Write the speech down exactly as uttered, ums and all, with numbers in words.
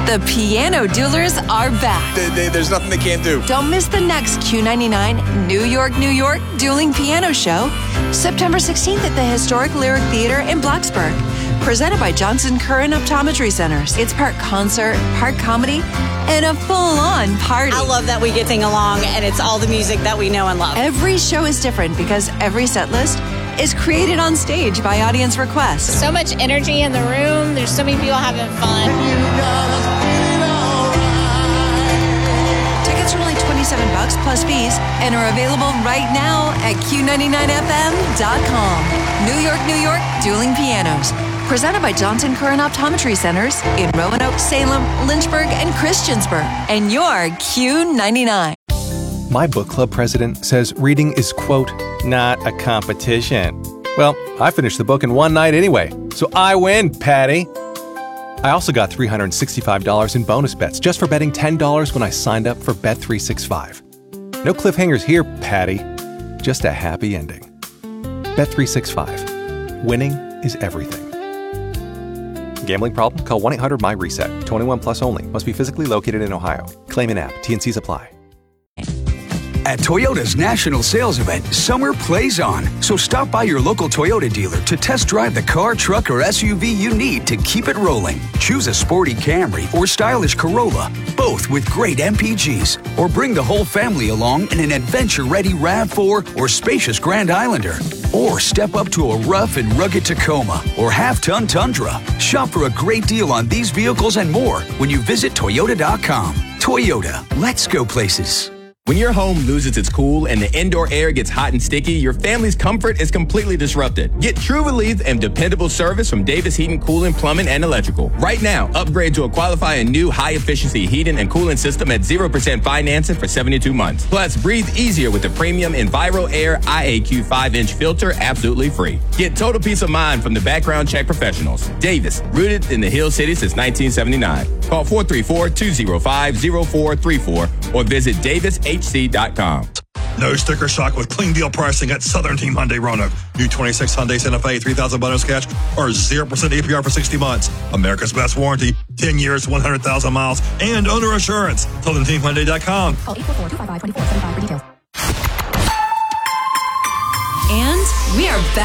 The Piano Duelers are back. They, they, there's nothing they can't do. Don't miss the next Q ninety-nine New York, New York Dueling Piano Show, September sixteenth at the Historic Lyric Theater in Blacksburg. Presented by Johnson Curran Optometry Centers. It's part concert, part comedy, and a full-on party. I love that we get sing along, and it's all the music that we know and love. Every show is different because every set list is created on stage by audience request. So much energy in the room. There's so many people having fun. Tickets are only twenty-seven bucks plus fees and are available right now at Q ninety-nine F M dot com. New York, New York, Dueling Pianos. Presented by Johnson Curran Optometry Centers in Roanoke, Salem, Lynchburg, and Christiansburg. And you're Q ninety-nine. My book club president says reading is, quote, not a competition. Well, I finished the book in one night anyway, so I win, Patty. I also got three hundred sixty-five dollars in bonus bets just for betting ten dollars when I signed up for Bet three sixty-five. No cliffhangers here, Patty. Just a happy ending. Bet three sixty-five. Winning is everything. Gambling problem? Call one eight hundred M Y reset. twenty-one plus only. Must be physically located in Ohio. Claim in app. T and Cs apply. At Toyota's national sales event, summer plays on. So stop by your local Toyota dealer to test drive the car, truck, or S U V you need to keep it rolling. Choose a sporty Camry or stylish Corolla, both with great M P Gs. Or bring the whole family along in an adventure-ready RAV four or spacious Grand Islander. Or step up to a rough and rugged Tacoma or half-ton Tundra. Shop for a great deal on these vehicles and more when you visit Toyota dot com. Toyota, let's go places. When your home loses its cool and the indoor air gets hot and sticky, your family's comfort is completely disrupted. Get true relief and dependable service from Davis Heating, Cooling, Plumbing, and Electrical. Right now, upgrade to a qualifying new high-efficiency heating and cooling system at zero percent financing for seventy-two months. Plus, breathe easier with the premium Enviro Air I A Q five inch filter absolutely free. Get total peace of mind from the background check professionals. Davis, rooted in the Hill City since nineteen seventy-nine. Call four three four, two zero five, zero four three four or visit davis h c dot com. No sticker shock with clean deal pricing at Southern Team Hyundai Roanoke. New twenty-six Hyundai Santa Fe, three thousand bonus cash or zero percent A P R for sixty months. America's best warranty, ten years, one hundred thousand miles, and owner assurance. Southern Team Hyundai dot com. Call eight four four, two five five, two four seven five for details.